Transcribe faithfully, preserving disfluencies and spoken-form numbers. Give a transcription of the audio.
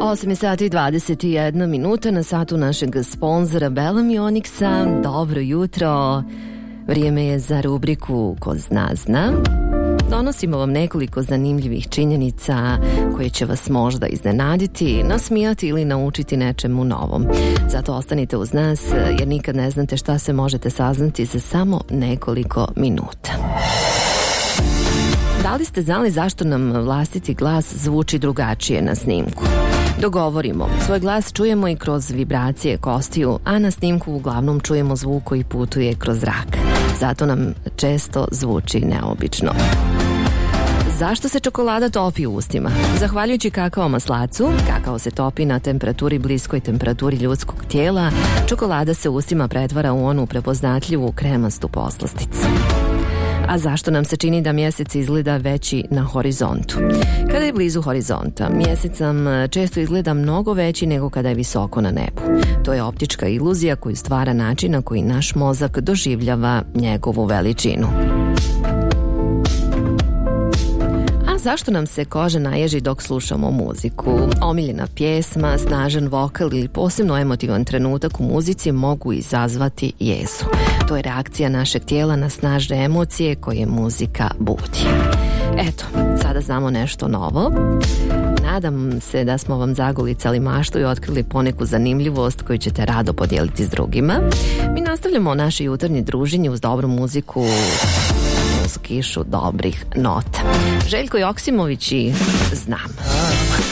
osam sati i dvadeset jedna minuta na satu našeg sponzora Bellamy Onyxa. Dobro jutro. Vrijeme je za rubriku Ko zna zna. Donosimo vam nekoliko zanimljivih činjenica koje će vas možda iznenaditi, nasmijati ili naučiti nečemu novom. Zato ostanite uz nas jer nikad ne znate šta se možete saznati za samo nekoliko minuta. Da li ste znali zašto nam vlastiti glas zvuči drugačije na snimku? Dogovorimo, svoj glas čujemo i kroz vibracije kostiju, a na snimku uglavnom čujemo zvuk koji putuje kroz zrak. Zato nam često zvuči neobično. Zašto se čokolada topi u ustima? Zahvaljujući kakao maslacu, kakao se topi na temperaturi bliskoj temperaturi ljudskog tijela, čokolada se u ustima pretvara u onu prepoznatljivu kremastu poslasticu. A zašto nam se čini da mjesec izgleda veći na horizontu? Kada je blizu horizonta, mjesec nam često izgleda mnogo veći nego kada je visoko na nebu. To je optička iluzija koju stvara način na koji naš mozak doživljava njegovu veličinu. Zašto nam se koža naježi dok slušamo muziku? Omiljena pjesma, snažan vokal ili posebno emotivan trenutak u muzici mogu izazvati jezu. To je reakcija našeg tijela na snažne emocije koje muzika budi. Eto, sada znamo nešto novo. Nadam se da smo vam zagolicali maštu i otkrili poneku zanimljivost koju ćete rado podijeliti s drugima. Mi nastavljamo naše jutarnje druženje uz dobru muziku, uz kišu dobrih nota. Željko Joksimović i Znam.